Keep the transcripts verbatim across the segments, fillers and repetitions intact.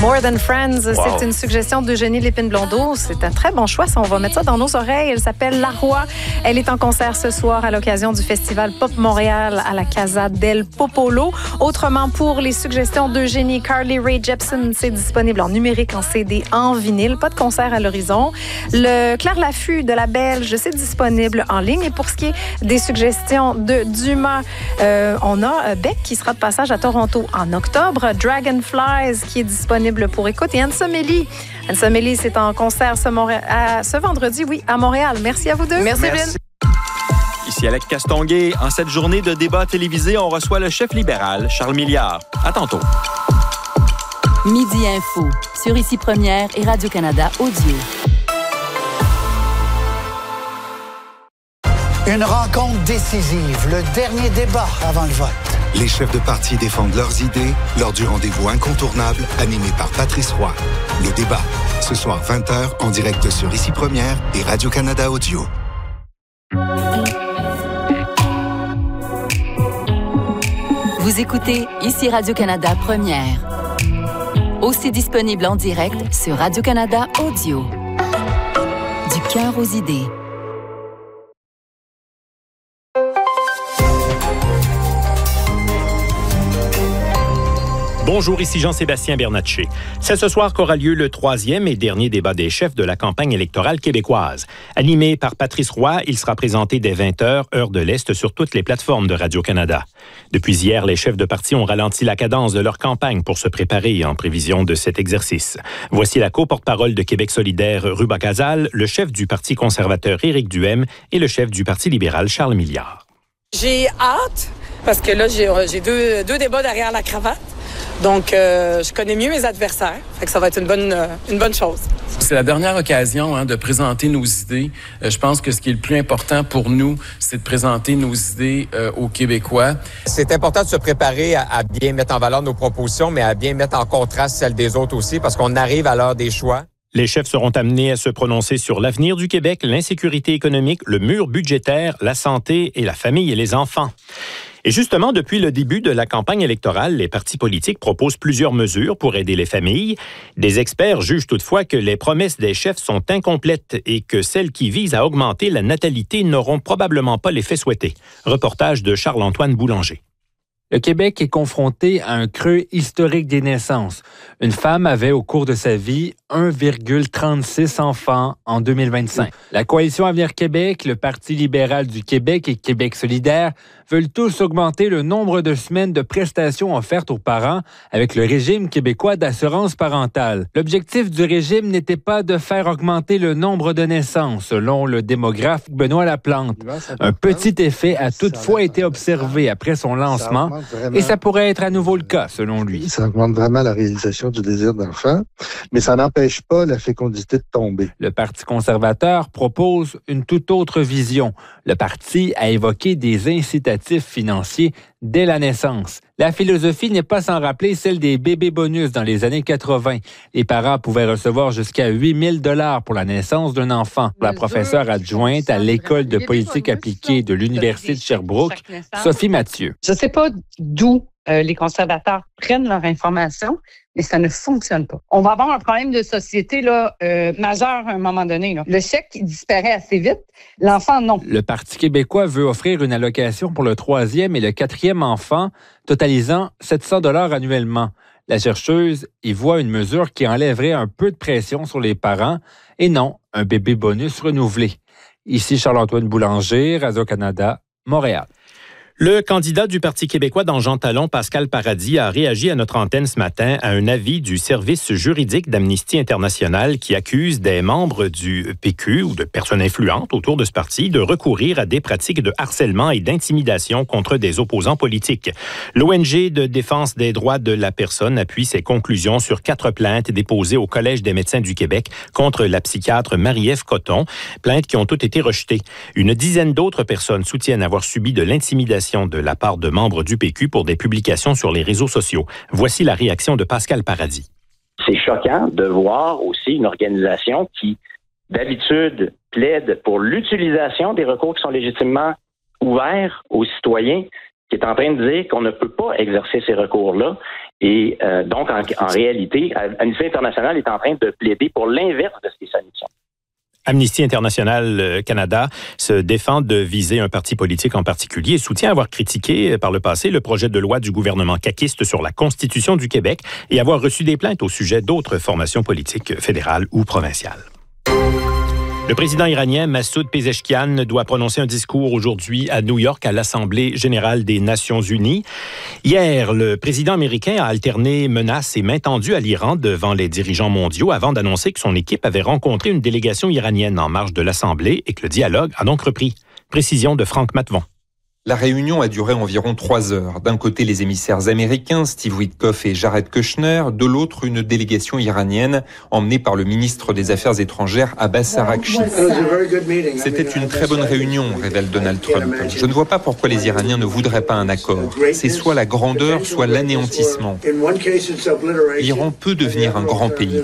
More Than Friends, wow. C'est une suggestion d'Eugénie Lépine-Blondeau. C'est un très bon choix, ça. On va mettre ça dans nos oreilles. Elle s'appelle La Roi. Elle est en concert ce soir à l'occasion du Festival Pop Montréal à la Casa del Popolo. Autrement, pour les suggestions d'Eugénie, Carly Rae Jepsen, c'est disponible en numérique, en C D, en vinyle. Pas de concert à l'horizon. Le Claire Laffut de la Belge, c'est disponible en ligne. Et pour ce qui est des suggestions de Dumas, euh, on a Beck qui sera de passage à Toronto en octobre. Dragonflies qui est disponible pour écoute. Et Anne-Somélie. Anne-Somélie, c'est en concert ce, Montréal, à, ce vendredi, oui, à Montréal. Merci à vous deux. Merci, Merci. Ici Alex Castonguay. En cette journée de débat télévisé, on reçoit le chef libéral, Charles Milliard. À tantôt. Midi Info, sur Ici Première et Radio-Canada Audio. Une rencontre décisive, le dernier débat avant le vote. Les chefs de parti défendent leurs idées lors du rendez-vous incontournable animé par Patrice Roy. Le débat, ce soir vingt heures, en direct sur Ici Première et Radio-Canada Audio. Vous écoutez Ici Radio-Canada Première. Aussi disponible en direct sur Radio-Canada Audio. Du cœur aux idées. Bonjour, ici Jean-Sébastien Bernatchez. C'est ce soir qu'aura lieu le troisième et dernier débat des chefs de la campagne électorale québécoise. Animé par Patrice Roy, il sera présenté dès vingt heures, heure de l'Est, sur toutes les plateformes de Radio-Canada. Depuis hier, les chefs de parti ont ralenti la cadence de leur campagne pour se préparer en prévision de cet exercice. Voici la co-porte-parole de Québec solidaire, Ruba Gazal, le chef du Parti conservateur, Éric Duhem, et le chef du Parti libéral, Charles Milliard. J'ai hâte, parce que là, j'ai, j'ai deux, deux débats derrière la cravate. Donc, euh, je connais mieux mes adversaires. Fait que ça va être une bonne, euh, une bonne chose. C'est la dernière occasion hein, de présenter nos idées. Euh, je pense que ce qui est le plus important pour nous, c'est de présenter nos idées euh, aux Québécois. C'est important de se préparer à, à bien mettre en valeur nos propositions, mais à bien mettre en contraste celles des autres aussi, parce qu'on arrive à l'heure des choix. Les chefs seront amenés à se prononcer sur l'avenir du Québec, l'insécurité économique, le mur budgétaire, la santé et la famille et les enfants. Et justement, depuis le début de la campagne électorale, les partis politiques proposent plusieurs mesures pour aider les familles. Des experts jugent toutefois que les promesses des chefs sont incomplètes et que celles qui visent à augmenter la natalité n'auront probablement pas l'effet souhaité. Reportage de Charles-Antoine Boulanger. Le Québec est confronté à un creux historique des naissances. Une femme avait au cours de sa vie un virgule trente-six enfants en deux mille vingt-cinq. La Coalition Avenir Québec, le Parti libéral du Québec et Québec solidaire veulent tous augmenter le nombre de semaines de prestations offertes aux parents avec le régime québécois d'assurance parentale. L'objectif du régime n'était pas de faire augmenter le nombre de naissances, selon le démographe Benoît Laplante. Un petit effet a toutefois été observé après son lancement et ça pourrait être à nouveau le cas, selon lui. Ça augmente vraiment la réalisation du désir d'enfant, mais ça n'empêche pas la fécondité de tomber. Le Parti conservateur propose une toute autre vision. Le parti a évoqué des incitatifs financiers dès la naissance. La philosophie n'est pas sans rappeler celle des bébés-bonus dans les années quatre-vingt. Les parents pouvaient recevoir jusqu'à huit mille dollars pour la naissance d'un enfant. La professeure adjointe à l'École de politique appliquée de l'Université de Sherbrooke, Sophie Mathieu. Je ne sais pas d'où euh, les conservateurs prennent leur information, mais ça ne fonctionne pas. On va avoir un problème de société là, euh, majeur à un moment donné. Là. Le chèque qui disparaît assez vite, l'enfant non. Le Parti québécois veut offrir une allocation pour le troisième et le quatrième enfant, totalisant sept cents dollars annuellement. La chercheuse y voit une mesure qui enlèverait un peu de pression sur les parents et non un bébé bonus renouvelé. Ici Charles-Antoine Boulanger, Radio-Canada, Montréal. Le candidat du Parti québécois dans Jean Talon, Pascal Paradis, a réagi à notre antenne ce matin à un avis du service juridique d'Amnesty International qui accuse des membres du P Q ou de personnes influentes autour de ce parti de recourir à des pratiques de harcèlement et d'intimidation contre des opposants politiques. L'O N G de défense des droits de la personne appuie ses conclusions sur quatre plaintes déposées au Collège des médecins du Québec contre la psychiatre Marie-Ève Cotton, plaintes qui ont toutes été rejetées. Une dizaine d'autres personnes soutiennent avoir subi de l'intimidation de la part de membres du P Q pour des publications sur les réseaux sociaux. Voici la réaction de Pascal Paradis. C'est choquant de voir aussi une organisation qui, d'habitude, plaide pour l'utilisation des recours qui sont légitimement ouverts aux citoyens, qui est en train de dire qu'on ne peut pas exercer ces recours-là Et euh, donc, en, en réalité, Amnesty International est en train de plaider pour l'inverse de ces sanctions. Amnesty International Canada se défend de viser un parti politique en particulier et soutient avoir critiqué par le passé le projet de loi du gouvernement caquiste sur la Constitution du Québec et avoir reçu des plaintes au sujet d'autres formations politiques fédérales ou provinciales. Le président iranien Massoud Pezeshkian doit prononcer un discours aujourd'hui à New York à l'Assemblée générale des Nations unies. Hier, le président américain a alterné menaces et main tendue à l'Iran devant les dirigeants mondiaux avant d'annoncer que son équipe avait rencontré une délégation iranienne en marge de l'Assemblée et que le dialogue a donc repris. Précision de Franck Matvon. La réunion a duré environ trois heures. D'un côté, les émissaires américains, Steve Witkoff et Jared Kushner. De l'autre, une délégation iranienne emmenée par le ministre des Affaires étrangères, Abbas Araghchi. C'était une très bonne réunion, révèle Donald Trump. Je ne vois pas pourquoi les Iraniens ne voudraient pas un accord. C'est soit la grandeur, soit l'anéantissement. L'Iran peut devenir un grand pays.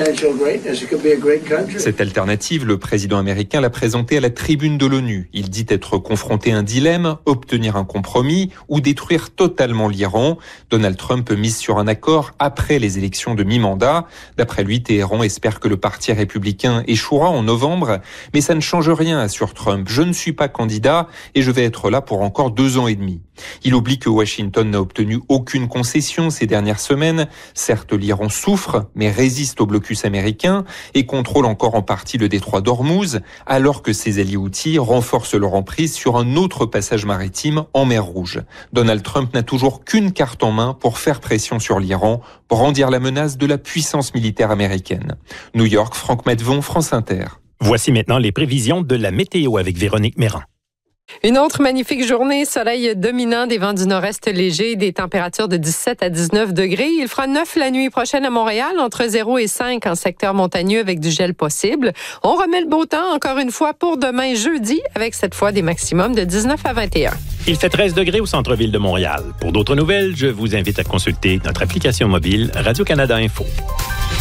Cette alternative, le président américain l'a présentée à la tribune de l'ONU. Il dit être confronté à un dilemme, obtenir un compromis ou détruire totalement l'Iran. Donald Trump mise sur un accord après les élections de mi-mandat. D'après lui, Téhéran espère que le parti républicain échouera en novembre, mais ça ne change rien, assure Trump. Je ne suis pas candidat et je vais être là pour encore deux ans et demi. Il oublie que Washington n'a obtenu aucune concession ces dernières semaines. Certes, l'Iran souffre, mais résiste au blocus américain et contrôle encore en partie le détroit d'Ormuz, alors que ses alliés houthis renforcent leur emprise sur un autre passage maritime en mer Rouge. Donald Trump n'a toujours qu'une carte en main pour faire pression sur l'Iran, brandir la menace de la puissance militaire américaine. New York, Franck Matvon, France Inter. Voici maintenant les prévisions de la météo avec Véronique Méran. Une autre magnifique journée, soleil dominant, des vents du nord-est légers, des températures de dix-sept à dix-neuf degrés. Il fera neuf la nuit prochaine à Montréal, entre zéro et cinq en secteur montagneux avec du gel possible. On remet le beau temps encore une fois pour demain jeudi, avec cette fois des maximums de dix-neuf à vingt et un. Il fait treize degrés au centre-ville de Montréal. Pour d'autres nouvelles, je vous invite à consulter notre application mobile Radio-Canada Info.